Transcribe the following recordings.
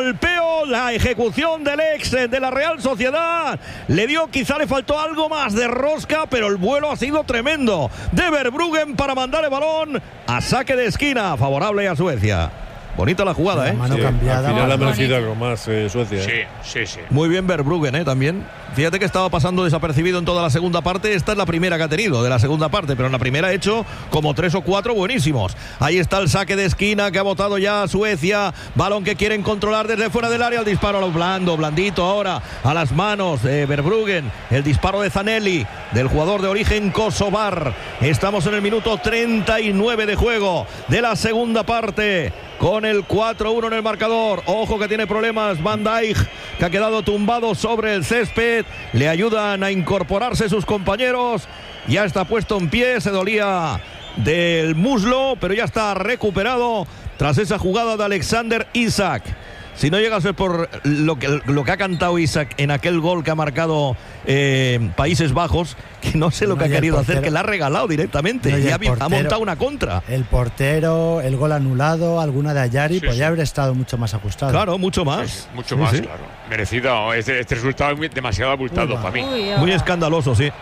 golpeo, la ejecución del ex de la Real Sociedad. Le dio, quizá le faltó algo más de rosca, pero el vuelo ha sido tremendo de Verbruggen para mandar el balón a saque de esquina, favorable a Suecia. Bonita la jugada, Mano cambiada. Al final ha merecido algo más Suecia. Sí. Muy bien Verbruggen, también. Fíjate que estaba pasando desapercibido en toda la segunda parte. Esta es la primera que ha tenido de la segunda parte, pero en la primera ha hecho como 3 o 4 buenísimos. Ahí está el saque de esquina que ha botado ya Suecia. Balón que quieren controlar desde fuera del área. El disparo a lo blandito ahora a las manos de Verbruggen. El disparo de Zanelli, del jugador de origen kosovar. Estamos en el minuto 39 de juego de la segunda parte, con el 4-1 en el marcador. Ojo que tiene problemas Van Dijk, que ha quedado tumbado sobre el césped. Le ayudan a incorporarse sus compañeros. Ya está puesto en pie, se dolía del muslo, pero ya está recuperado tras esa jugada de Alexander Isak. Si no llega a ser por lo que ha cantado Isak en aquel gol que ha marcado Países Bajos, que no sé lo que ha querido hacer, que la ha regalado directamente y ha montado una contra. El portero, el gol anulado, alguna de Ayari, podría haber estado mucho más ajustado. Claro, mucho más. Mucho más, claro. Merecido. Este resultado es demasiado abultado para mí. Muy escandaloso, sí.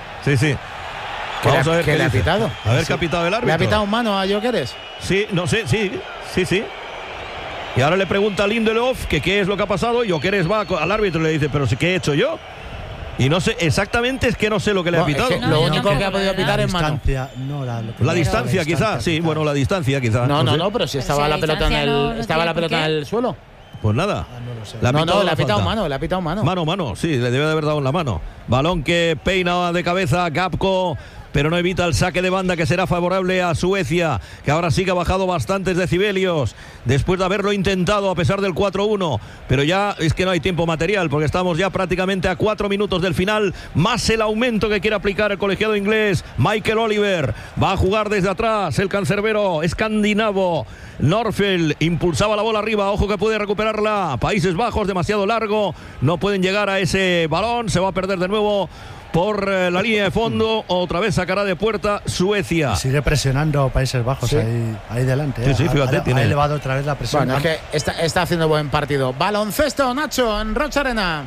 Vamos a ver ¿qué le ha pitado? A ver qué ha pitado el árbitro. ¿Le ha pitado mano a Gyökeres? Sí, no sé, sí. Y ahora le pregunta a Lindelof que qué es lo que ha pasado, y Gyökeres va al árbitro y le dice, pero ¿qué he hecho yo? Y no sé, exactamente es que no sé lo que le ha pitado. Es que lo único que ha podido pitar es mano. La distancia quizás, sí, bueno, la distancia quizás. No, pero si estaba la pelota en el suelo. Pues nada. No lo sé. Le ha pitado mano. Mano, sí, le debe de haber dado en la mano. Balón que peina de cabeza Gapco, pero no evita el saque de banda, que será favorable a Suecia, que ahora sí que ha bajado bastantes decibelios después de haberlo intentado a pesar del 4-1, pero ya es que no hay tiempo material, porque estamos ya prácticamente a 4 minutos del final, más el aumento que quiere aplicar el colegiado inglés. Michael Oliver va a jugar desde atrás, el cancerbero escandinavo Norfeld impulsaba la bola arriba, ojo que puede recuperarla Países Bajos, demasiado largo, no pueden llegar a ese balón, se va a perder de nuevo por la línea de fondo. Otra vez sacará de puerta Suecia. Sigue presionando Países Bajos ahí delante. Sí, fíjate, ha elevado otra vez la presión. Bueno, es que está haciendo buen partido. Baloncesto, Nacho, en Rocha Arena.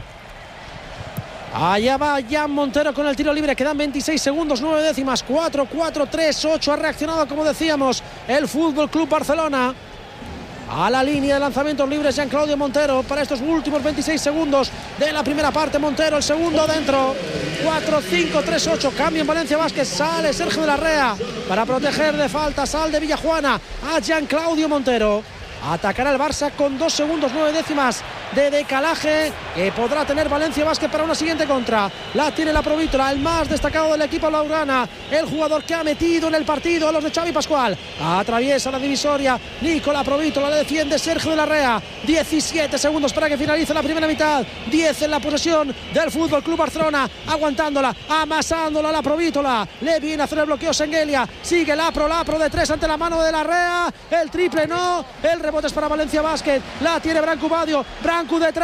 Allá va Jan Montero con el tiro libre. Quedan 26 segundos, 9 décimas. 4-4-3-8. Ha reaccionado, como decíamos, el Fútbol Club Barcelona. A la línea de lanzamientos libres Jean Claudio Montero para estos últimos 26 segundos de la primera parte. Montero, el segundo dentro. 4-5-3-8. Cambio en Valencia Basket. Sale Sergio de la Rea para proteger de falta. Sal de Villajuana a Jean Claudio Montero. Atacará el Barça con 2 segundos, 9 décimas de decalaje que podrá tener Valencia Basket para una siguiente contra. La tiene la Provítola, el más destacado del equipo blaugrana, el jugador que ha metido en el partido a los de Xavi Pascual. Atraviesa la divisoria Nicola Provítola, le defiende Sergio de la Rea. 17 segundos para que finalice la primera mitad. 10 en la posesión del Fútbol Club Barcelona, aguantándola, amasándola la Provítola. Le viene a hacer el bloqueo Sengelia. Sigue Lapro de 3 ante la mano de la Rea. El triple no, el rebote es para Valencia Basket. La tiene Branco Badio. Branco de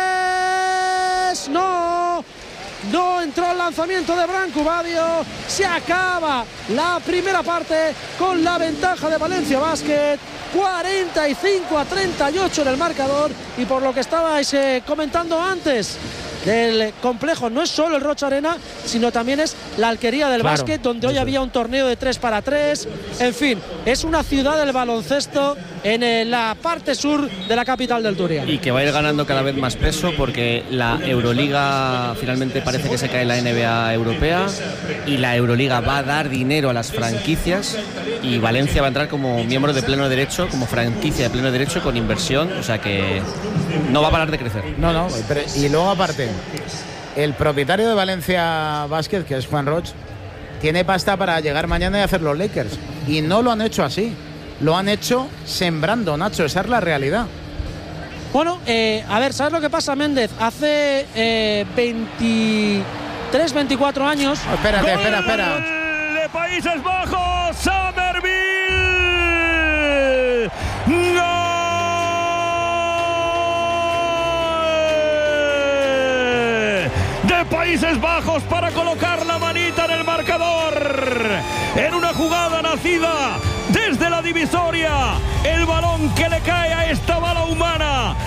3. No entró el lanzamiento de Branco Badio. Se acaba la primera parte con la ventaja de Valencia Basket. 45-38 en el marcador. Y por lo que estabais comentando antes del complejo, no es solo el Rocha Arena, sino también es la Alquería del Básquet, donde hoy había un torneo de 3x3. En fin, es una ciudad del baloncesto en la parte sur de la capital del Turia. Y que va a ir ganando cada vez más peso, porque la Euroliga finalmente parece que se cae en la NBA europea, y la Euroliga va a dar dinero a las franquicias, y Valencia va a entrar como miembro de pleno derecho, como franquicia de pleno derecho, con inversión, o sea que no va a parar de crecer. Pero, y luego aparte, el propietario de Valencia Basket, que es Juan Roch, tiene pasta para llegar mañana y hacer los Lakers, y no lo han hecho así, lo han hecho sembrando, Nacho, esa es la realidad. Bueno, a ver, ¿sabes lo que pasa, Méndez? Hace 23, 24 años... Espera. De Países Bajos, Summerville. ¡Gol! De Países Bajos para colocar la manita en el marcador. En una jugada nacida desde la divisoria. El balón que le cae a esta bala humana